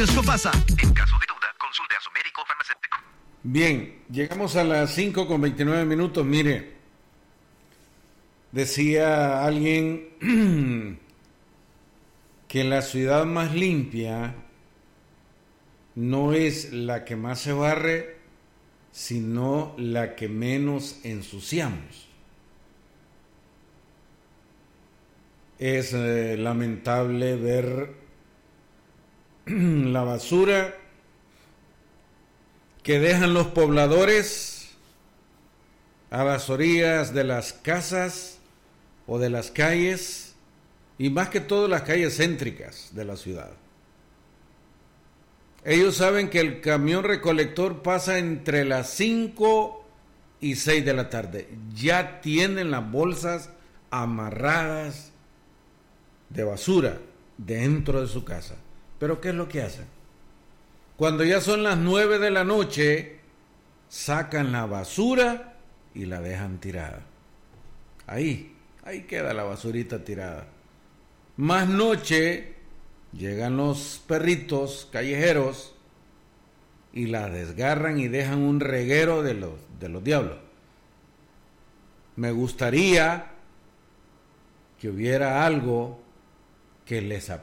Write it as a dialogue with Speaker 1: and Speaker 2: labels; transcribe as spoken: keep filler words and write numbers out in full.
Speaker 1: riesgo pasa. En caso de duda, consulte a su médico o farmacéutico.
Speaker 2: Bien, llegamos a las cinco con veintinueve minutos. Mire, decía alguien que la ciudad más limpia no es la que más se barre, sino la que menos ensuciamos. Es eh, lamentable ver la basura que dejan los pobladores a las orillas de las casas o de las calles, y más que todo las calles céntricas de la ciudad. Ellos saben que el camión recolector pasa entre las cinco y seis de la tarde. Ya tienen las bolsas amarradas de basura dentro de su casa. ¿Pero qué es lo que hacen? Cuando ya son las nueve de la noche, sacan la basura y la dejan tirada. Ahí, ahí queda la basurita tirada. Más noche, llegan los perritos callejeros y la desgarran y dejan un reguero de los, de los diablos. Me gustaría que hubiera algo que les